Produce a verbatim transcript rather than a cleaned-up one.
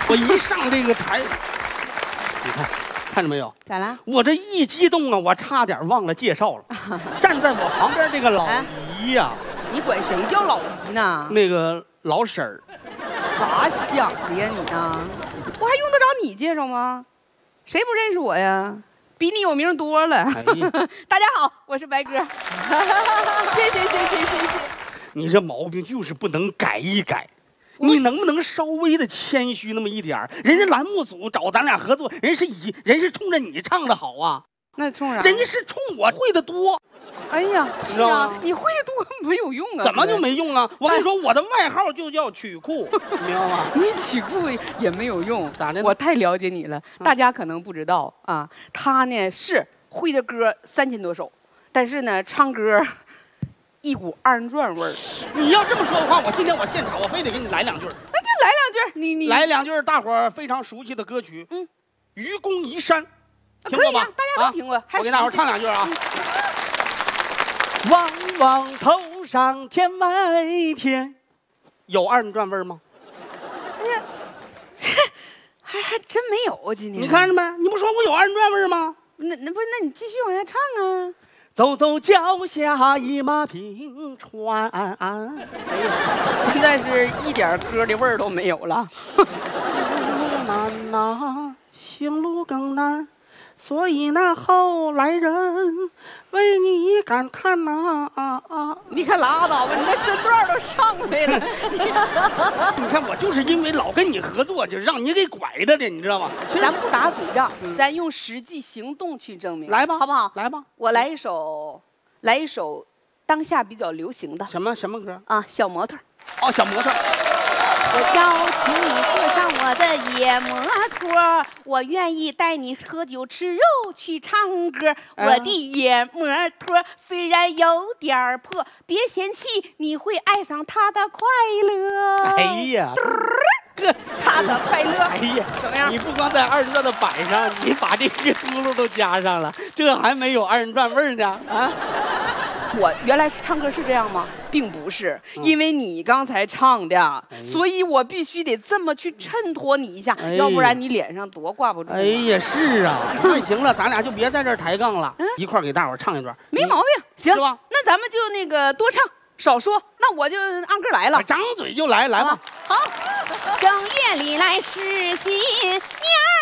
我一上这个台，你看，看着没有？ 咋了？ 我这一激动啊，我差点忘了介绍了。站在我旁边这个老姨呀、啊， 你管谁叫老姨呢？ 那个老婶儿， 咋想的呀你呢？我还用得着你介绍吗？谁不认识我呀？比你有名多了。哎、大家好，我是白哥。谢谢谢谢谢谢。 你这毛病就是不能改一改。你能不能稍微的谦虚那么一点儿？人家栏目组找咱俩合作，人是以人是冲着你唱的好啊， 那冲啥？ 人家是冲我会的多。 哎呀，是啊，你会的多没有用啊。 怎么就没用啊？我跟你说，我的外号就叫曲库，明白吗？ 你曲库也没有用， 咋的？ 我太了解你了，大家可能不知道啊。他呢是会的歌三千多首，但是呢唱歌。一股二人转味儿。 你要这么说的话，我今天我现场我非得给你来两句。 那就来两句，你你来两句大伙儿非常熟悉的歌曲，嗯，《愚公移山》，听过吧？ 大家都听过。 啊、我给大伙儿唱两句啊。 嗯、 望望头上天外天，有二人转味儿吗？ 哎呀，还还真没有今天。 你看着没？你不说我有二人转味儿吗？ 那那不是？那你继续往下唱啊。 走走脚下一马平川。哎呀， 现在是一点歌的味儿都没有了。 路难呐，行路更难，所以那后来人为你感叹呐、啊啊！ 你可拉倒吧，你那身段都上来了。 你看我就是因为老跟你合作，就让你给拐的的，你知道吗？ 咱不打嘴仗，嗯、咱用实际行动去证明。 来吧， 好不好？ 来吧， 我来一首，来一首当下比较流行的。 什么什么歌啊？小模特。 哦，小模特。 我邀请你坐上我的野摩托，我愿意带你喝酒吃肉去唱歌。嗯、我的野摩托虽然有点破，别嫌弃，你会爱上它的快乐。 哎呀， 哥，它的快乐。 哎呀， 怎么样？ 你不光在二人转的板上，你把这个嘟噜都加上了，这还没有二人转味儿呢啊！ 我原来是唱歌是这样吗？并不是，因为你刚才唱的，哎、所以我必须得这么去衬托你一下，哎、要不然你脸上多挂不住。 哎呀，是啊，那行了，咱俩就别在这儿抬杠了，嗯、一块儿给大伙儿唱一段， 没毛病。行， 是吧？ 那咱们就那个多唱少说，那我就按歌来了， 张嘴就来，来吧。 好，正月里来实习，年